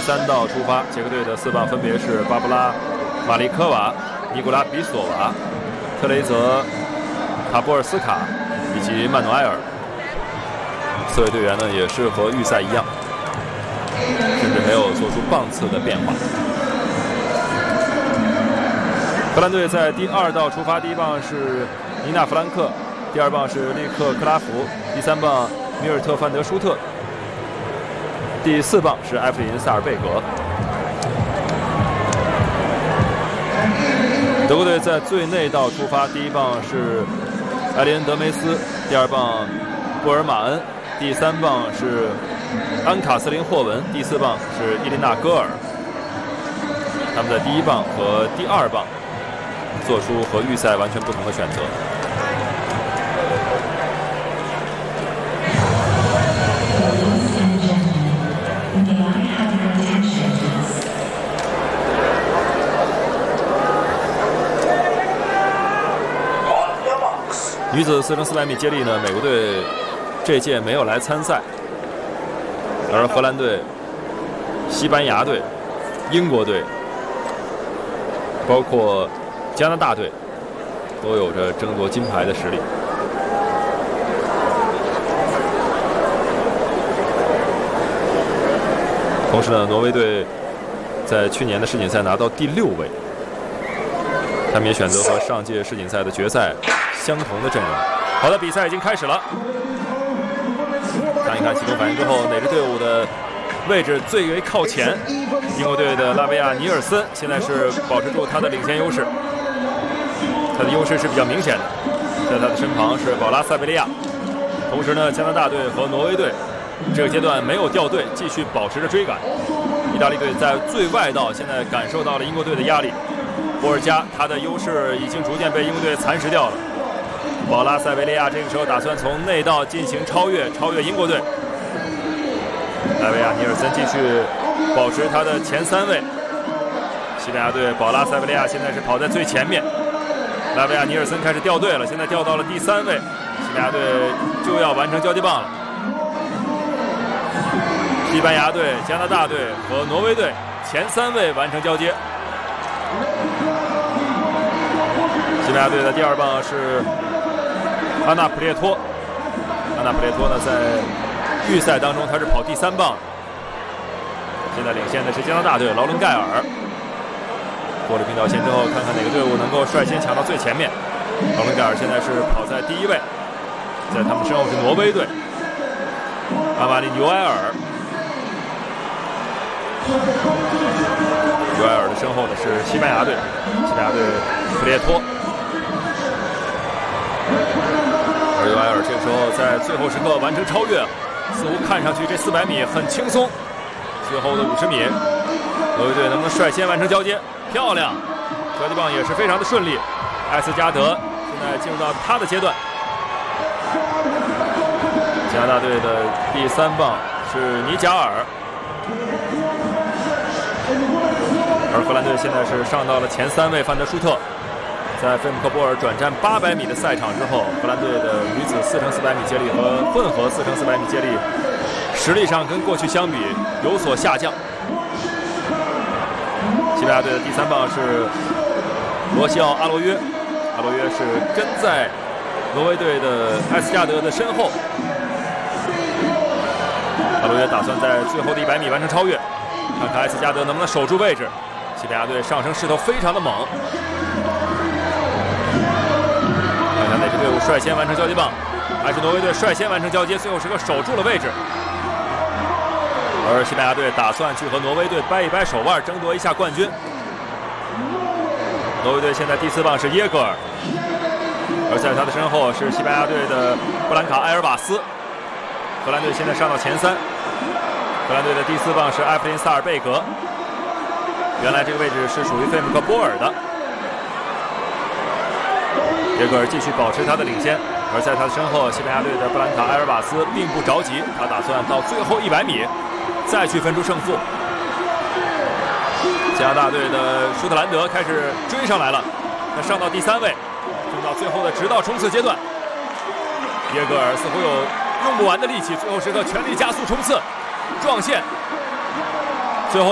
3道出发，捷克队的4棒分别是巴布拉、马利科娃、尼古拉比索娃、特雷泽、卡波尔斯卡以及曼努埃尔。4位队员呢也是和预赛一样，甚至没有做出棒次的变化。荷兰队在第2道出发，第1棒是尼娜·弗兰克，第2棒是利克·克拉福，第3棒米尔特·范德舒特，第4棒是埃弗林·萨尔贝格。德国队在最内道出发，第1棒是埃里恩·德梅斯，第2棒布尔马恩，第3棒是安卡斯林·霍文，第4棒是伊琳娜·戈尔。他们在第1棒和第2棒做出和预赛完全不同的选择。女子4×400米接力呢，美国队这届没有来参赛，而荷兰队、西班牙队、英国队，包括加拿大队都有着争夺金牌的实力。同时呢，挪威队在去年的世锦赛拿到第6位，他们也选择和上届世锦赛的决赛相同的阵容。好的，比赛已经开始了，看一看启动反应之后哪支队伍的位置最为靠前。英国队的拉维亚·尼尔森现在是保持住他的领先优势，他的优势是比较明显的，在他的身旁是保拉·塞维利亚。同时呢，加拿大队和挪威队这个阶段没有掉队，继续保持着追赶。意大利队在最外道现在感受到了英国队的压力，波尔加他的优势已经逐渐被英国队蚕食掉了。保拉·塞维利亚这个时候打算从内道进行超越英国队。拉维亚·尼尔森继续保持他的前3位。西班牙队保拉·塞维利亚现在是跑在最前面，拉维亚·尼尔森开始掉队了，现在掉到了第3位。西班牙队就要完成交接棒了。西班牙队、加拿大队和挪威队前3位完成交接。西班牙队的第2棒是安娜普列托。安娜普列托呢，在预赛当中他是跑第3棒，现在领先的是加拿大队劳伦盖尔。过了并道线之后，看看哪个队伍能够率先抢到最前面。劳伦盖尔现在是跑在第1位，在他们身后是挪威队阿玛丽纽埃尔。纽埃尔的身后呢是西班牙队，西班牙队普列托。而纽埃尔这个时候在最后时刻完成超越，似乎看上去这400米很轻松。最后的50米，挪威队能不能率先完成交接？漂亮，交接棒也是非常的顺利。埃斯加德现在进入到他的阶段。加拿大队的第3棒是尼贾尔，而荷兰队现在是上到了前3位范德舒特。在费姆克波尔转战800米的赛场之后，荷兰队的女子4×400米接力和混合4×400米接力实力上跟过去相比有所下降。西班牙队的第3棒是罗西奥·阿罗约，阿罗约是跟在挪威队的埃斯加德的身后。阿罗约打算在最后的100米完成超越，看看埃斯加德能不能守住位置。西班牙队上升势头非常的猛，看看哪支队伍率先完成交接棒，还是挪威队率先完成交接，最后时刻守住了位置。而西班牙队打算去和挪威队掰一掰手腕，争夺一下冠军。挪威队现在第4棒是耶格尔，而在他的身后是西班牙队的布兰卡·埃尔瓦斯。荷兰队现在上到前3，荷兰队的第4棒是埃弗林·萨尔贝格，原来这个位置是属于费姆克波尔的。耶格尔继续保持他的领先，而在他的身后，西班牙队的布兰卡·埃尔瓦斯并不着急，他打算到最后100米再去分出胜负。加拿大队的舒特兰德开始追上来了，他上到第3位，冲到最后的直道冲刺阶段。耶格尔似乎有用不完的力气，最后时刻全力加速冲刺，撞线